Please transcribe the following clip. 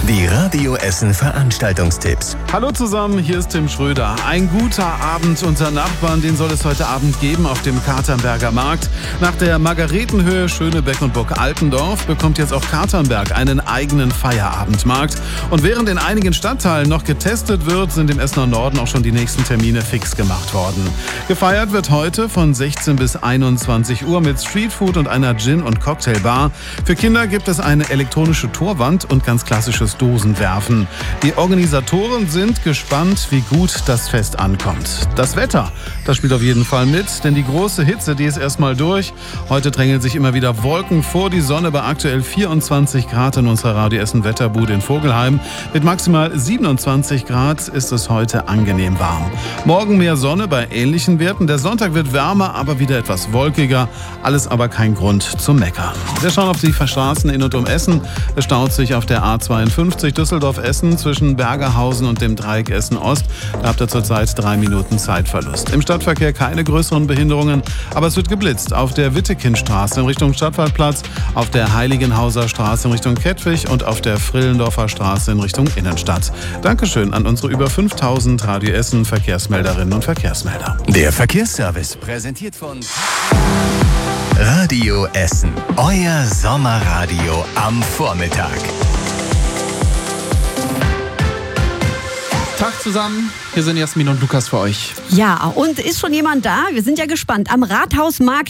Die Radio Essen Veranstaltungstipps. Hallo zusammen, hier ist Tim Schröder. Ein guter Abend unter Nachbarn, den soll es heute Abend geben auf dem Katernberger Markt. Nach der Margaretenhöhe Schönebeck und Burg Altendorf bekommt jetzt auch Katernberg einen eigenen Feierabendmarkt. Und während in einigen Stadtteilen noch getestet wird, sind im Essener Norden auch schon die nächsten Termine fix gemacht worden. Gefeiert wird heute von 16 bis 21 Uhr mit Streetfood und einer Gin- und Cocktailbar. Für Kinder gibt es eine elektronische Torwand und ganz klassisches Dosenwerfen. Die Organisatoren sind gespannt, wie gut das Fest ankommt. Das Wetter, das spielt auf jeden Fall mit, denn die große Hitze, die ist erstmal durch. Heute drängeln sich immer wieder Wolken vor die Sonne bei aktuell 24 Grad in unserer Radio Essen Wetterbude in Vogelheim. Mit maximal 27 Grad ist es heute angenehm warm. Morgen mehr Sonne bei ähnlichen Werten. Der Sonntag wird wärmer, aber wieder etwas wolkiger. Alles aber kein Grund zum Meckern. Wir schauen auf die Straßen in und um Essen. Es staut sich auf der A52 Düsseldorf-Essen zwischen Bergerhausen und dem Dreieck Essen-Ost. Da habt ihr zurzeit 3 Minuten Zeitverlust. Im Stadtverkehr keine größeren Behinderungen, aber es wird geblitzt auf der Wittekindstraße in Richtung Stadtwaldplatz, auf der Heiligenhauser Straße in Richtung Kettwig und auf der Frillendorfer Straße in Richtung Innenstadt. Dankeschön an unsere über 5000 Radio Essen Verkehrsmelderinnen und Verkehrsmelder. Der Verkehrsservice präsentiert von Radio Essen. Euer Sommerradio am Vormittag. Tag zusammen, hier sind Jasmin und Lukas für euch. Ja, und ist schon jemand da? Wir sind ja gespannt. Am Rathausmarkt